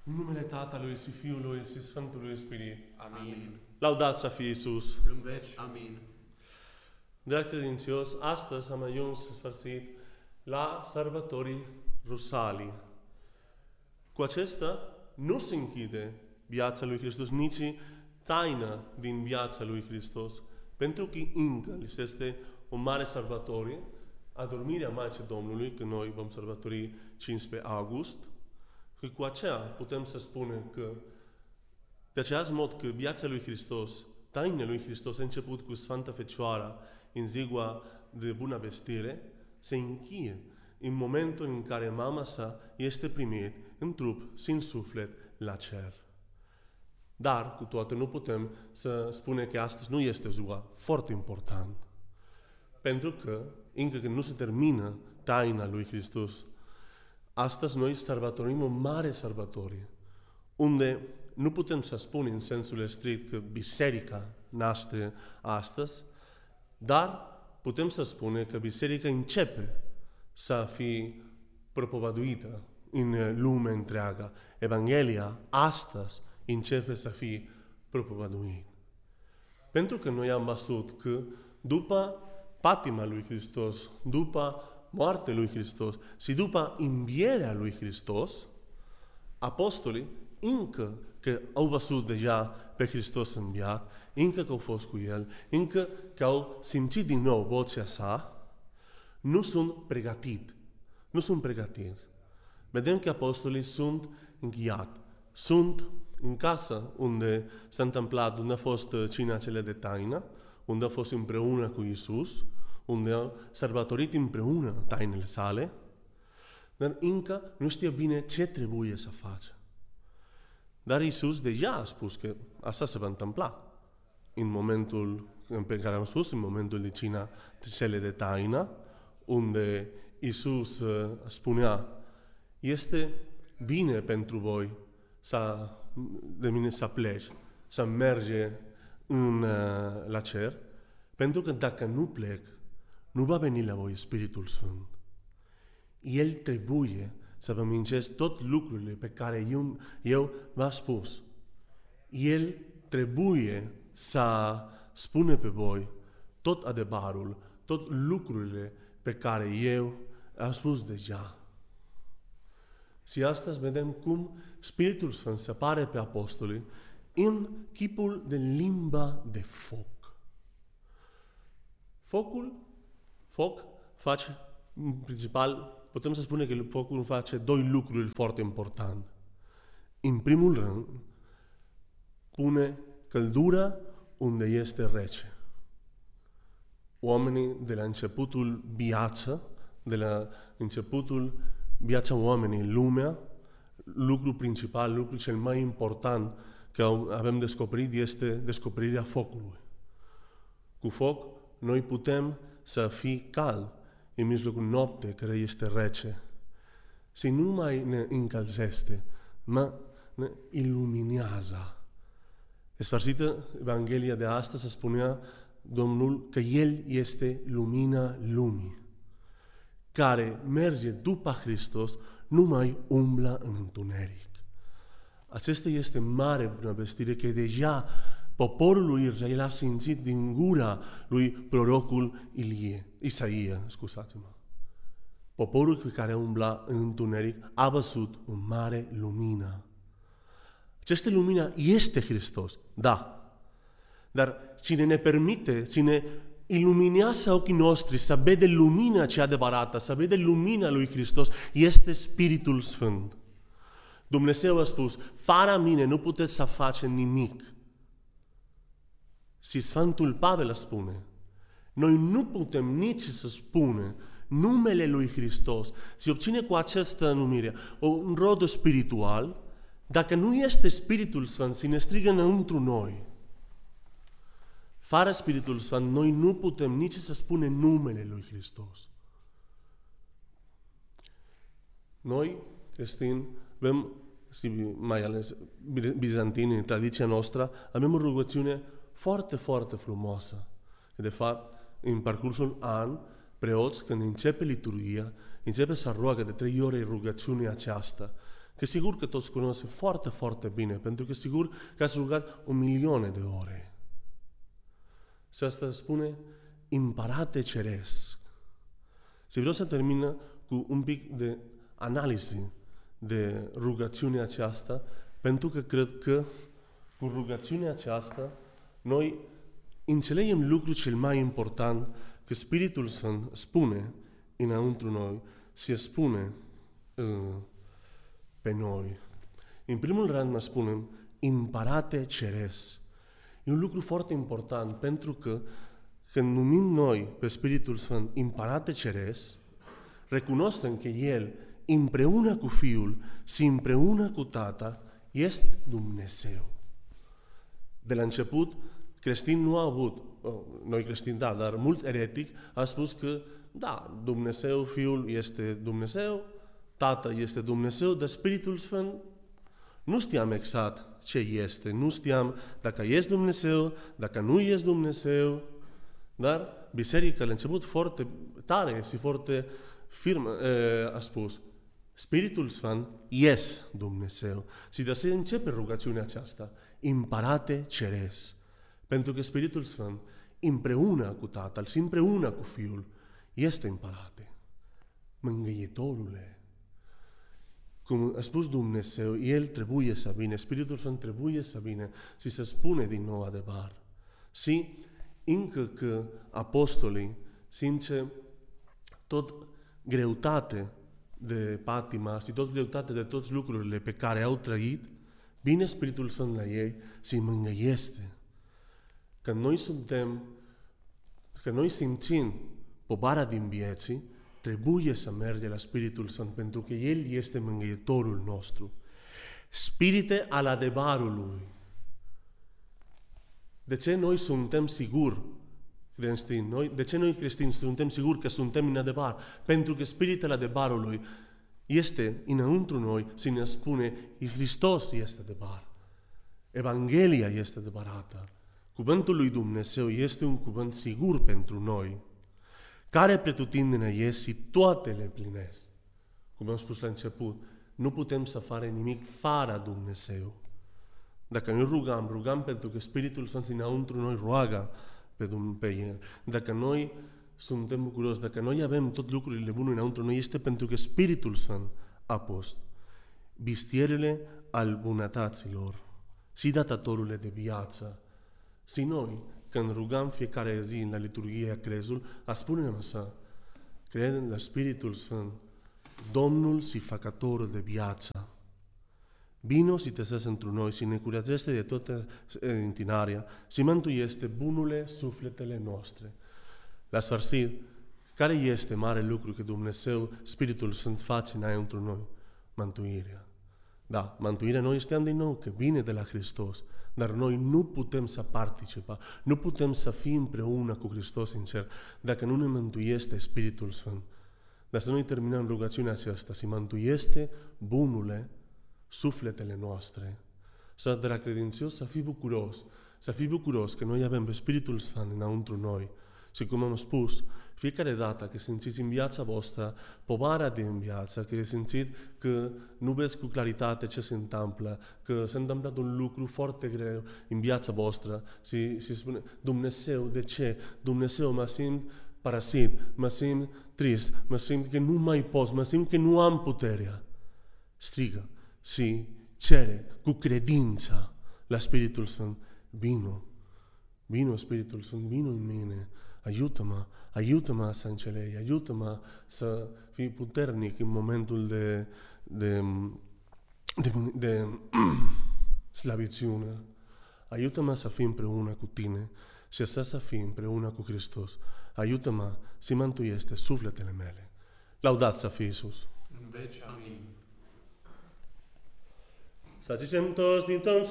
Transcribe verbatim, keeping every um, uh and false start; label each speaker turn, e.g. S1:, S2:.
S1: În numele Tatălui și Fiului și Sfântului Spirit.
S2: Amin.
S1: Laudați să fie Iisus.
S2: În veci. Amin.
S1: Dragi credincioși, astăzi am ajuns în sfârșit la sărbătorii Rusalii. Cu acesta nu se închide viața lui Hristos, nici taina din viața lui Hristos, pentru că încă este o mare sărbătoare, adormirea Maicii Domnului, că noi vom sărbători cincisprezece august, și cu aceea putem să spunem că de același mod că viața lui Hristos, taina lui Hristos a început cu Sfânta Fecioara în ziua de Bună Vestire, se încheie în momentul în care mama sa este primit în trup și în suflet la cer. Dar, cu toate, nu putem să spunem că astăzi nu este ziua foarte important. Pentru că, încă când nu se termină taina lui Hristos, astăzi noi sărbătorim o mare sărbătoare, unde nu putem să spunem în sensul strict că biserica noastră astăzi, dar putem să spunem că biserica începe să fie propovăduită în lumea întreagă. Evanghelia astăzi începe să fie propovăduită. Pentru că noi am văzut că după patima lui Hristos, după moartea lui Hristos și după învierea lui Hristos, apostolii, încă că au văzut deja pe Hristos înviat, încă că au fost cu El, încă că au simțit din nou vocea sa, nu sunt pregătiți. Nu sunt pregătiți. Vedem că apostolii sunt încheiați. Sunt în casă unde s-a întâmplat, unde a fost cina cele de taină, unde a fost împreună cu Iisus, unde au sărbătorit împreună tainele sale, dar încă nu știe bine ce trebuie să facă. Dar Iisus deja a spus că asta se va întâmpla în momentul pe care am spus, în momentul de cina cele de taină, unde Iisus spunea, este bine pentru voi să, de mine să pleci, să merge în, la cer, pentru că dacă nu plec, nu va veni la voi Spiritul Sfânt. El trebuie să vă mincesc tot lucrurile pe care eu, eu v-am spus. El trebuie să spune pe voi tot adevărul, tot lucrurile pe care eu am spus deja. Și astăzi vedem cum Spiritul Sfânt se apare pe apostoli în chipul de limba de foc. Focul, foc face, în principal, putem să spunem că focul face doi lucruri foarte importante. În primul rând, pune căldură unde este rece. Oamenii de la începutul viață, de la începutul viața oamenii în lumea, lucrul principal, lucrul cel mai important că avem descoperit este descoperirea focului. Cu foc noi putem să fim cald în mijlocul nopții care este rece. Și nu mai ne încălzește, ma ne iluminează. Sfârșită Evanghelia de astăzi se spunea Domnul că El este lumina lumii, care merge după Hristos, nu mai umblă în întuneric. Acesta este mare bunăvestire că deja poporul lui Israel a simțit din gura lui prorocul Ilie, Isaia, scuzați-mă. Poporul pe care umbla în întuneric a văzut o mare lumină. Această lumină este Hristos, da. Dar cine ne permite, cine iluminează ochii noștri să vede lumina cea adevărată, să vede lumina lui Hristos, este Spiritul Sfânt. Dumnezeu a spus, fără mine nu puteți să faceți nimic. Și Sfântul Pavel spune, noi nu putem nici să spunem numele lui Hristos, se obține cu această numire un rod spiritual, dacă nu este Spiritul Sfânt, se ne strigă înăuntru noi. Fără Spiritul Sfânt, noi nu putem nici să spunem numele lui Hristos. Noi, creștini, avem, mai ales bizantini, în tradiția noastră, avem o rugăciune foarte, foarte frumoasă. De fapt, în parcursul an, preoți, când începe liturghia, începe să roagă de trei ore rugăciunea aceasta. Că sigur că toți cunosc foarte, foarte bine, pentru că sigur că ați rugat o milioane de ore. Și asta spune, Împărate Ceresc. Și vreau să termină cu un pic de analiză de rugăciunea aceasta, pentru că cred că cu rugăciunea aceasta noi înțelegem lucrul cel mai important, că Spiritul Sfânt spune înăuntru noi, se spune uh, pe noi. În primul rând mă spunem, Împărate Ceresc. E un lucru foarte important, pentru că când numim noi pe Spiritul Sfânt Împărate Ceresc, recunoaștem că El, împreună cu Fiul și împreună cu Tata, este Dumnezeu. De la început, creștini nu au avut, oh, noi creștini da, dar mulți eretici au spus că da, Dumnezeu, Fiul este Dumnezeu, Tata este Dumnezeu, dar Spiritul Sfânt nu știam exact ce este, nu știam dacă este Dumnezeu, dacă nu este Dumnezeu, dar biserica la început foarte tare și foarte firmă a spus, Spiritul Sfânt este Dumnezeu. Și de aceea începe rugăciunea aceasta, Împărate Ceresc. Pentru că Spiritul Sfânt, împreună cu Tatăl și împreună cu Fiul, este Împărate. Mângâietorule. Cum a spus Dumnezeu, El trebuie să vină, Spiritul Sfânt trebuie să vină și să spune din nou adevăr. Și încă că apostolii simte tot greutate de patima și tot greutate de toți lucrurile pe care au trăit, vine Spiritul Sfânt la ei și îi mângâiește. Că noi suntem, că noi simțim povara din vieții, trebuie să mergem la Spiritul Sfânt, pentru că El este mângâietorul nostru. Spirite al adevărului. De ce noi suntem siguri creștini? Noi, de ce noi creștini suntem siguri că suntem în adevăr? Pentru că Spiritul adevărului este înăuntru noi și ne spune Hristos este adevăr. Evanghelia este adevărată. Cuvântul lui Dumnezeu este un cuvânt sigur pentru noi, care pretutindene este și toate le plinesc. Cum am spus la început, nu putem să facem nimic fără Dumnezeu. Dacă noi rugăm, rugăm pentru că Spiritul Sfânt înăuntru noi roagă pe, pe El. Dacă noi suntem bucuroși, dacă noi avem tot lucrurile bune înăuntru noi, este pentru că Spiritul Sfânt a pus vistierele al bunătăților și datătorule de viață. Și noi, când rugăm fiecare zi în la liturghia crezul, a spunem așa, credem la Spiritul Sfânt, Domnul și Făcătorul de viață. Vino și te săs într noi și ne curățește de toată întinarea și mântuiește bunule sufletele noastre. La sfârșit, care este mare lucru că Dumnezeu, Spiritul Sfânt, face înăuntru noi? Mântuirea. Da, mântuirea noi știam din nou că vine de la Hristos, dar noi nu putem să participăm, nu putem să fim împreună cu Hristos în cer dacă nu ne mântuiește Spiritul Sfânt. Dar să noi terminăm rugăciunea aceasta și mântuiește bunule sufletele noastre. Să, de la credincios, să fii bucuros, să fii bucuros că noi avem pe Spiritul Sfânt înăuntru noi. Și cum am spus, fiecare dată că simțiți în viața voastră povara din viață, că simțiți că nu vezi cu claritate ce se întâmplă, că se întâmplă un lucru foarte greu în viața voastră și, și spune, Dumnezeu, de ce? Dumnezeu, mă simt parasit, mă simt trist, mă simt că nu mai pot, mă simt că nu am puterea. Strigă și cere cu credință la Spiritul Sfânt, vino, vino Spiritul Sfânt, vino în mine, ajută-mă, ajută-mă să înțeleg, ajută-mă să fii puternic în momentul de, de, de, de slăbiciune. Ajută-mă să fii împreună cu tine și să să fii împreună cu Hristos. Ajută-mă să mântuiește sufletele mele. Laudați să fie Iisus.
S2: În veci, amin.
S1: Să zicem toți din tot